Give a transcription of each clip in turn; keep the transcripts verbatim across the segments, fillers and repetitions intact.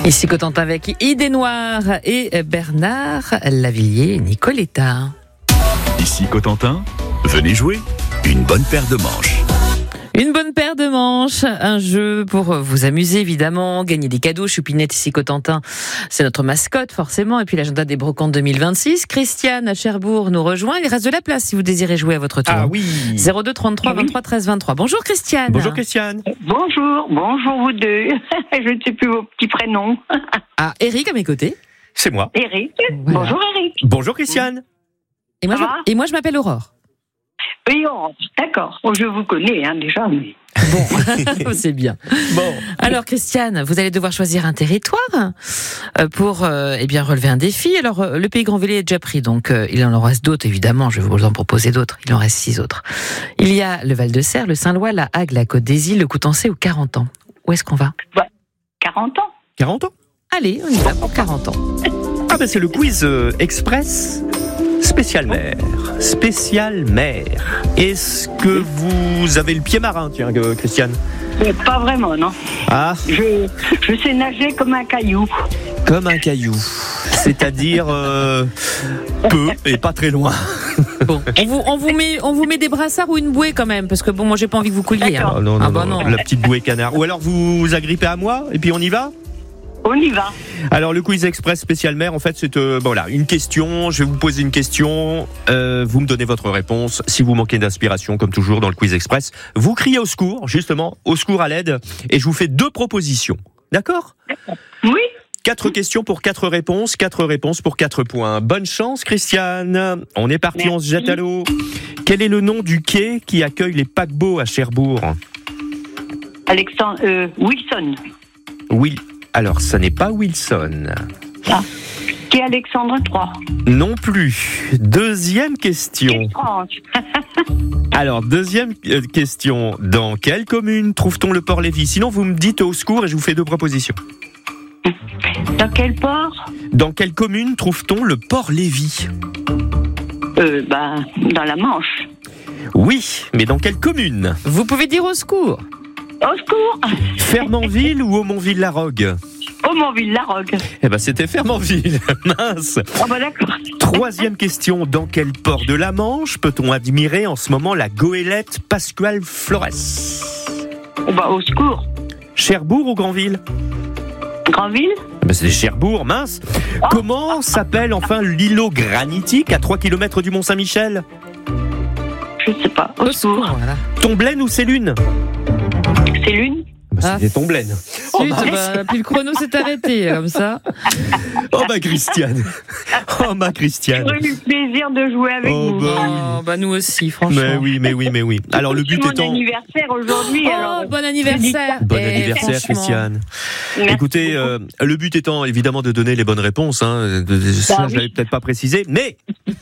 Ici Cotentin avec Idée Noire et Bernard Lavillier, Nicoletta. Ici Cotentin, venez jouer une bonne paire de manches. Une bonne paire de manches, un jeu pour vous amuser évidemment, gagner des cadeaux. Choupinette ici Cotentin, c'est notre mascotte forcément. Et puis l'agenda des brocantes deux mille vingt-six. Christiane à Cherbourg nous rejoint. Il reste de la place si vous désirez jouer à votre tour. Ah oui. zéro deux trente-trois vingt-trois treize vingt-trois. Bonjour Christiane. Bonjour Christiane. Bonjour, bonjour vous deux. Je ne sais plus vos petits prénoms. Ah, Eric à mes côtés. C'est moi. Eric. Voilà. Bonjour Eric. Bonjour Christiane. Et moi, Ça je, va et moi je m'appelle Aurore. Oui, oh, d'accord. Oh, je vous connais hein, déjà. Mais... Bon, c'est bien. Bon. Alors Christiane, vous allez devoir choisir un territoire euh, pour euh, eh bien relever un défi. Alors euh, le Pays Grand-Velay est déjà pris, donc euh, il en reste d'autres évidemment. Je vais vous en proposer d'autres. Il en reste six autres. Il y a le Val-de-Serre, le Saint-Lois, la Hague, la Côte des Îles, le Coutançais ou Carentan. Où est-ce qu'on va ? Ouais. quarante ans. quarante ans. Allez, on y va pour quarante ans. Ah ben c'est le quiz euh, express spécial mer. Spécial mer. Est-ce que vous avez le pied marin, tiens, euh, Christiane ? Mais pas vraiment, non. Ah, Je, je sais nager comme un caillou. comme un caillou. C'est-à-dire euh, peu et pas très loin. Bon, on vous, on vous met, on vous met des brassards ou une bouée quand même, parce que bon, moi j'ai pas envie que vous couliez. Hein. Ah, non, non, Ah bah non, non. la petite bouée canard. Ou alors vous vous agrippez à moi et puis on y va ? On y va. Alors le quiz express spécial mer, en fait c'est euh, bon, voilà, une question, je vais vous poser une question, euh, vous me donnez votre réponse. Si vous manquez d'inspiration, comme toujours dans le quiz express, vous criez au secours, justement, au secours à l'aide, et je vous fais deux propositions, d'accord ? Oui. Quatre questions pour quatre réponses, quatre réponses pour quatre points. Bonne chance Christiane, on est parti, Merci. on se jette à l'eau. Quel est le nom du quai qui accueille les paquebots à Cherbourg ? Alexandre, euh, Wilson. Oui, alors ça n'est pas Wilson. Ah. Qui est Alexandre trois. Non plus. Deuxième question. Quelle France. Alors, deuxième euh, question. Dans quelle commune trouve-t-on le port Lévis ? Sinon, vous me dites au secours et je vous fais deux propositions. Dans quel port ? Dans quelle commune trouve-t-on le port Lévis ? euh, ben, Dans la Manche. Oui, mais dans quelle commune ? Vous pouvez dire au secours. Au secours. Fermanville ou Aumonville-la-Rogue ? Aumonville-la-Rogue. Eh ben, c'était Fermanville. Mince. Ah ben d'accord. Troisième question. Dans quel port de la Manche peut-on admirer en ce moment la goélette Pascual Flores ? Oh, ben, au secours. Cherbourg ou Granville ? Granville. Eh ben, c'est Cherbourg, mince. Comment s'appelle enfin l'îlot granitique à trois kilomètres du Mont-Saint-Michel ? Je sais pas. Au, Au secours. secours, voilà. Tomblaine ou Célune ? C'est l'une. Bah, Ah. c'était Tomblaine. Oh, Zut, mince. bah, puis le chrono s'est arrêté comme ça. Oh ma Christiane. Oh ma Christiane. J'aurais eu le plaisir de jouer avec Oh, vous. bah. Oh, bah nous aussi, franchement. Mais oui, mais oui, mais oui. Alors le but C'est mon étant... anniversaire aujourd'hui. Oh, alors. bon anniversaire. Bon Eh, anniversaire franchement. Christiane. Merci Écoutez, beaucoup. euh, le but étant évidemment de donner les bonnes réponses. Hein. De- de- ça, Bah je oui. l'avais peut-être pas précisé, mais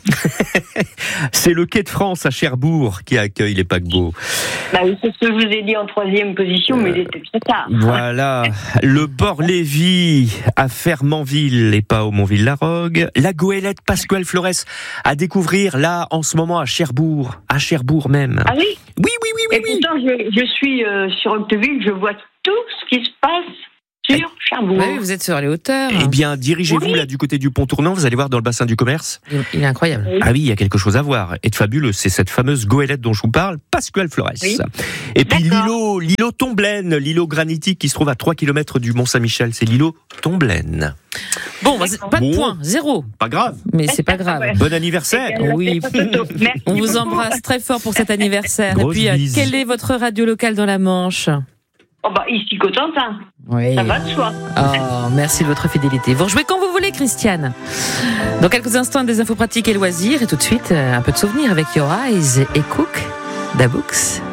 c'est le quai de France à Cherbourg qui accueille les paquebots. Bah oui, c'est ce que je vous ai dit en troisième position, mais il était très tard. Voilà, le port Lévis à Fermanville et pas au Aumonville-la-Rogue. La goélette Pascual Flores à découvrir là en ce moment à Cherbourg, à Cherbourg même. Ah oui. Oui, oui, oui, oui, Et oui. pourtant, je, je suis euh, sur Octeville, je vois tout ce qui se passe sur Cherbourg. Bah oui, vous êtes sur les hauteurs. Eh bien, dirigez-vous Oui. là du côté du pont tournant, vous allez voir dans le bassin du commerce. Il, il est incroyable. Ah oui, il y a quelque chose à voir. Et de fabuleux, c'est cette fameuse goélette dont je vous parle, Pascual Flores. Oui. Et puis D'accord. l'îlot, l'îlot Tomblaine, l'îlot granitique qui se trouve à trois kilomètres du Mont-Saint-Michel, c'est l'îlot Tomblaine. Bon, bah, c'est- pas de Bon. point, zéro. Pas grave. Mais c'est pas grave. Ouais. Bon anniversaire. Et alors, Oui. c'est pas photo. Merci On vous beaucoup. embrasse très fort pour cet anniversaire. Grosse Et puis, euh, bise. quelle est votre radio locale dans la Manche ? Oh bah ici Cotentin, Oui. ça va de soi. Oh, merci de votre fidélité. Vous rejouez quand vous voulez, Christiane. Dans quelques instants, des infos pratiques et loisirs. Et tout de suite, euh, un peu de souvenirs avec Your Eyes et Cook, Da Books.